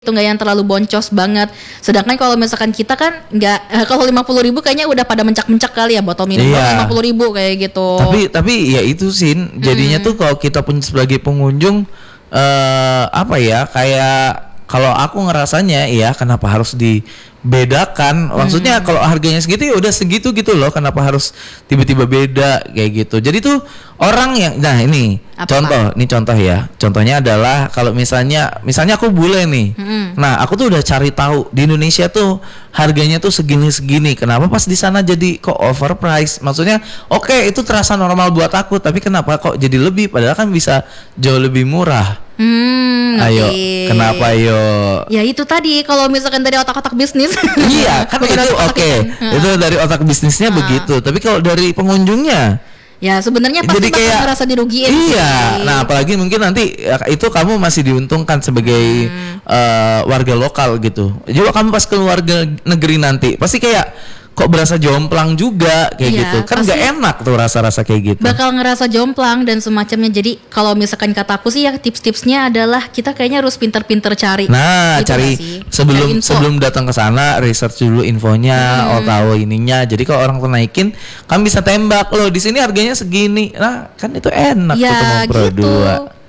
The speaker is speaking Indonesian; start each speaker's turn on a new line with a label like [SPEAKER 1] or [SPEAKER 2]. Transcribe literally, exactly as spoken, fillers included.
[SPEAKER 1] itu nggak yang terlalu boncos banget. Sedangkan kalau misalkan kita kan nggak, eh, kalau lima puluh ribu kayaknya udah pada mencak-mencak kali ya botol minum
[SPEAKER 2] Iya.
[SPEAKER 1] lima puluh ribu kayak gitu.
[SPEAKER 2] Tapi tapi ya itu sih jadinya
[SPEAKER 1] Hmm.
[SPEAKER 2] tuh kalau kita pun sebagai pengunjung eh apa ya kayak kalau aku ngerasanya ya kenapa harus dibedakan? Maksudnya
[SPEAKER 1] Hmm.
[SPEAKER 2] kalau harganya segitu ya udah segitu gitu loh. Kenapa harus tiba-tiba beda kayak gitu? Jadi tuh orang yang nah ini
[SPEAKER 1] Apa,
[SPEAKER 2] contoh, ini contoh ya. Contohnya adalah kalau misalnya misalnya aku bule nih.
[SPEAKER 1] Hmm.
[SPEAKER 2] Nah, aku tuh udah cari tahu di Indonesia tuh harganya tuh segini-segini. Kenapa pas di sana jadi kok overprice? Maksudnya, oke itu terasa normal buat aku, tapi kenapa kok jadi lebih? Padahal kan bisa jauh lebih murah.
[SPEAKER 1] Hmm,
[SPEAKER 2] Ayo,
[SPEAKER 1] oke.
[SPEAKER 2] kenapa yo?
[SPEAKER 1] Ya itu tadi kalau misalkan dari otak-otak bisnis.
[SPEAKER 2] Iya, kan
[SPEAKER 1] Bukan
[SPEAKER 2] itu
[SPEAKER 1] otak-otak
[SPEAKER 2] oke.
[SPEAKER 1] ikan.
[SPEAKER 2] Itu dari otak bisnisnya
[SPEAKER 1] Ha.
[SPEAKER 2] begitu. Tapi kalau dari pengunjungnya
[SPEAKER 1] Ya sebenarnya pasti
[SPEAKER 2] jadi
[SPEAKER 1] bakal
[SPEAKER 2] kayak
[SPEAKER 1] ngerasa dirugiin.
[SPEAKER 2] iya,
[SPEAKER 1] sih.
[SPEAKER 2] nah apalagi mungkin nanti ya, itu kamu masih diuntungkan sebagai
[SPEAKER 1] Hmm.
[SPEAKER 2] eh, warga lokal gitu. Coba kamu pas keluar ge- negeri nanti pasti kayak kok berasa jomplang juga kayak
[SPEAKER 1] Iya,
[SPEAKER 2] gitu. Kan nggak
[SPEAKER 1] pasti
[SPEAKER 2] enak tuh rasa-rasa kayak gitu.
[SPEAKER 1] bakal ngerasa jomplang dan semacamnya. Jadi kalau misalkan kataku sih ya tips-tipsnya adalah kita kayaknya harus pinter-pinter cari.
[SPEAKER 2] Nah,
[SPEAKER 1] Gitu
[SPEAKER 2] cari
[SPEAKER 1] nggak sih?
[SPEAKER 2] sebelum
[SPEAKER 1] Cari info.
[SPEAKER 2] sebelum datang ke sana research dulu infonya, oh tahu ininya. Jadi kalau orang tuh naikin, kamu bisa tembak loh di sini harganya segini. Nah, kan itu enak tuh
[SPEAKER 1] Ya
[SPEAKER 2] teman Pro
[SPEAKER 1] gitu.
[SPEAKER 2] dua.